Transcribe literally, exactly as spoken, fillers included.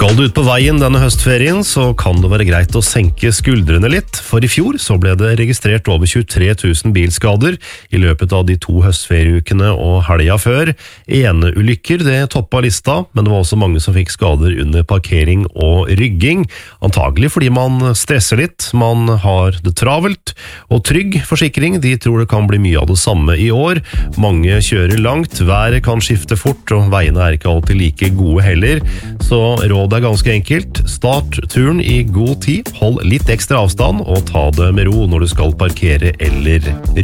Skal du ut på veien denne høstferien, så kan det være greit å senke skuldrene litt, for i fjor så ble det registrert over tjuetre tusen bilskader i løpet av de to høstferieukene og helga før. Ene ulykker det toppet lista, men det var også mange som fikk skader under parkering og rygging, antagelig fordi man stresser litt, man har det travelt, og Trygg Forsikring, de tror det kan bli mye av det samme i år. Mange kjører langt, været kan skifte fort, og veiene er ikke alltid like gode heller, så rådet er ganske enkelt. Start turen i god tid, hold litt ekstra avstand og ta det med ro når du skal parkere eller